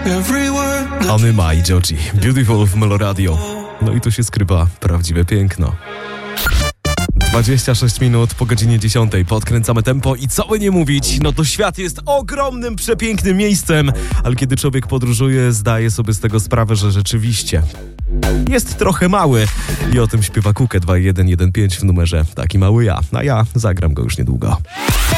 Anyma i Joji, Beautiful w Meloradio. No i tu się skrywa prawdziwe piękno. 26 minut po godzinie 10. Podkręcamy tempo i co by nie mówić, no to świat jest ogromnym, przepięknym miejscem, ale kiedy człowiek podróżuje, zdaje sobie z tego sprawę, że rzeczywiście jest trochę mały. I o tym śpiewa Kukę 2115 w numerze Taki Mały Ja, a ja zagram go już niedługo.